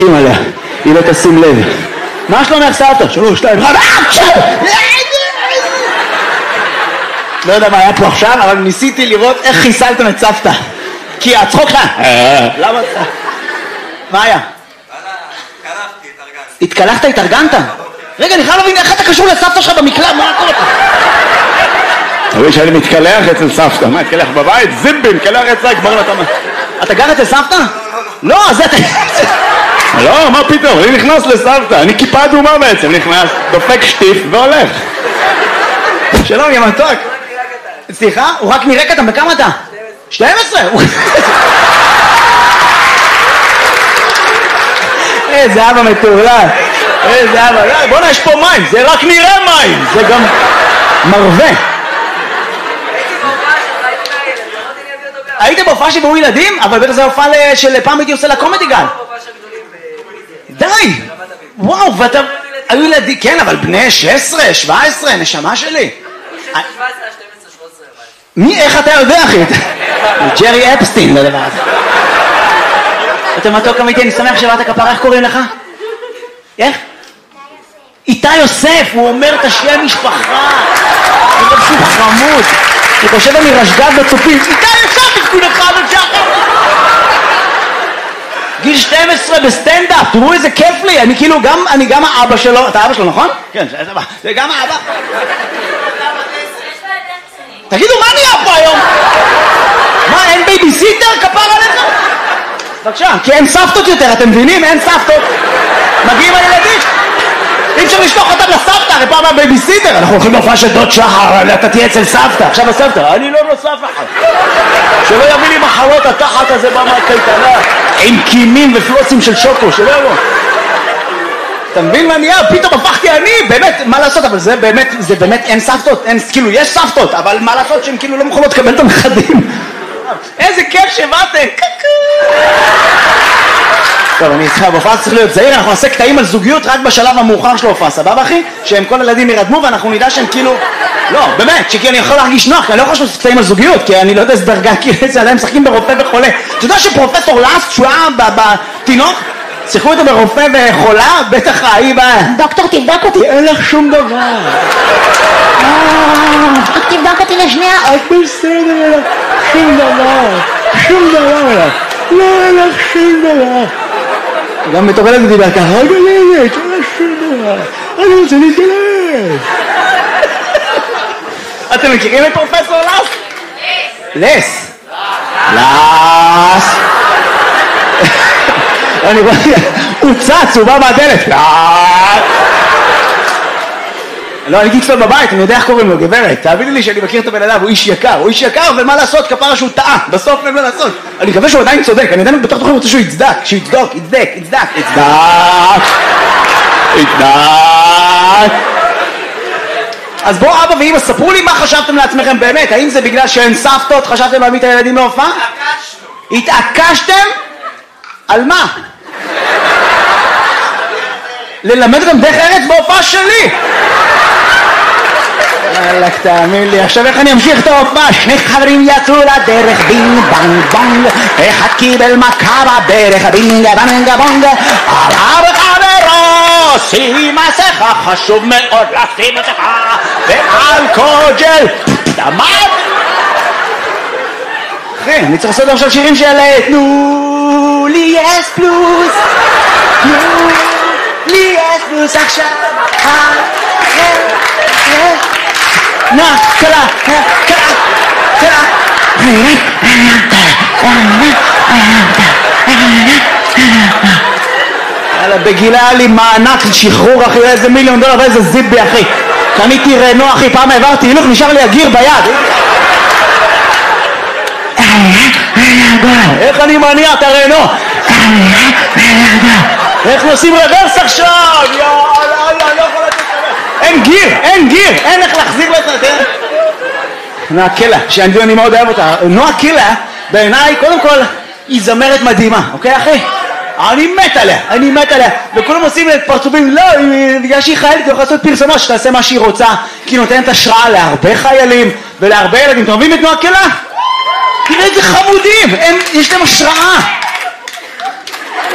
עליה, היא לא תשים לב. מה שלומך סבתא? 3, 2, 1, לא יודע מה היה פה עכשיו, אבל ניסיתי לראות איך חיסלתם את סבתא. כי הצחוק לך. למה? מה היה? התקלחתי, התארגנתי. התקלחת, התארגנת? רגע, אני חייב להבין איך אתה קשור לסבתא שלך במקלט, מה קורה לך? תראי שאני מתקלח אצל סבתא, מה, התקלח בבית? זיבי, מתקלח אצלה, כבר נתמה. אתה גר אצל סבתא? לא, אז אתה... לא, מה פתאום, אני נכנס לסבתא, אני כיפה אדומה בעצם, נכנס, דופק שטיף והולך. שלום, יא מתוק. סליחה? הוא רק נראה קטן, בכמה אתה? 12? איזה אבא מטורלל. איזה אבא, בוא'נה, יש פה מים, זה רק נראה מים, זה גם מרווה. היית בהופעה שבאו ילדים? אבל בטח זה הופעה של פעם הייתי עושה לקומדי גל. די! וואו, ואתה... היו ילדים, כן, אבל בני 16, 17, נשמה שלי. 17, 12, 13. מי, איך אתה יודע, אחי? ג'רי אפסטין, לדבר הזה. אתה מתוק אמיתי, אני שמח שבאת כפרה, איך קוראים לך? איך? איתי יוסף, הוא אומר את השם משפחה. הוא אומר שהוא חמוד. הוא חושב אני רשגז בצופים. איתי יוסף, תפקוד אחד ושחר. גיל 12 בסטנדאפ, תראו איזה כיף לי. אני כאילו גם, אני גם האבא שלו. אתה אבא שלו, נכון? כן, זה גם האבא. תגידו, מה נהיה פה היום? מה, אין בייביסיטר? כפר עליך? בבקשה, כי אין סבתות יותר, אתם מבינים? אין סבתות. מגיעים הילדים. אי אפשר לשלוח אותם לסבתא, הרי פעם הבייביסיטר. אנחנו הולכים להופעה של דוד שחר, אתה תהיה אצל סבתא. עכשיו הסבתא, אני לא נוסף אחד. שלא יביא לי מחלות התחת הזה במקייטנה. עם קימים ופלוצים של שוקו, שלא יבוא. אתה מבין מה נהיה? פתאום הפכתי אני, באמת, מה לעשות? אבל זה באמת אין סבתות, כאילו יש סבתות, אבל מה לעשות שהן כאילו לא מוכנות לקבל את הנכדים? איזה כיף שבאתם, קקו. טוב, אני צריכה, בהופעה צריך להיות זהיר, אנחנו נעשה קטעים על זוגיות רק בשלב המאוחר של ההופעה, סבבה אחי? שהם כל הילדים ירדמו ואנחנו נדע שהם כאילו... לא, באמת, שכי אני יכול להרגיש נוח, כי אני לא יכול לעשות קטעים על זוגיות, כי אני לא יודע איזה דרגה, כי זה עדיין משחקים ברופא וחולה. אתה יודע שפרופסור לאסט, שהוא היה בתינוק, שיחקו אותו ברופא וחולה, בטח ההיא בה... דוקטור, תבדוק אותי, אין לך שום דבר. רק תבדוק אותי לשנייה. את בסדר, שום דבר, שום דבר. לא, אין לך שום דבר. גם בתור ילד דיבר ככה, רגע לילד, אין לך שום דבר. אני רוצה להתגלש. אתם מכירים את פרופסור לס? לס. לס. אני רואה, הוא צץ, הוא בא מהדלת. לא, אני הייתי אצלו בבית, אני יודע איך קוראים לו, גברת. תאמיני לי שאני מכיר את הבן אדם, הוא איש יקר, ומה לעשות, כפרה שהוא טעה, בסוף אין מה לעשות. אני מקווה שהוא עדיין צודק, אני עדיין בטח תוכל רוצה שהוא יצדק, יצדק. אז בואו אבא ואמא, ספרו לי מה חשבתם לעצמכם באמת, האם זה בגלל שאין סבתות, חשבתם להביא את הילדים להופעה? התעקשתם? על מה? ללמד אותם דרך ארץ בהופעה שלי. אלק, תאמין לי, עכשיו איך אני אמשיך את ההופעה? שני חברים יצאו לדרך, בינג בנג בונג, אחד קיבל מכה בדרך, בינג בנג בונג, עלה בחברו, שים מסכה, חשוב מאוד לשים מסכה, ואלכוג'ל, דמד. אחי, אני צריך לעשות עכשיו שירים של תנו לי אס פלוס, תנו לי אס פלוס עכשיו. נה, קלה. יאללה, בגילה היה לי מענק שחרור אחי, איזה $1,000,000 ואיזה זיבי אחי. קניתי רנו אחי, פעם העברתי הילוך, נשאר לי הגיר ביד. איך אני מניע את הרנו? איך נוסעים רוורס עכשיו? יאללה, לא יכול לתת לך. אין גיר, אין איך להחזיר לו את זה. נועה קילה, שאני מאוד אוהב אותה. נועה קילה, בעיניי, קודם כל, היא זמרת מדהימה, אוקיי אחי? אני מת עליה, וכולם עושים את פרצופים, לא, בגלל שהיא חיילת, היא יכולה לעשות פרסומות שתעשה מה שהיא רוצה, כי היא נותנת השראה להרבה חיילים ולהרבה ילדים. אתם אוהבים את נועה קילה? תראה איזה חמודים, יש להם השראה.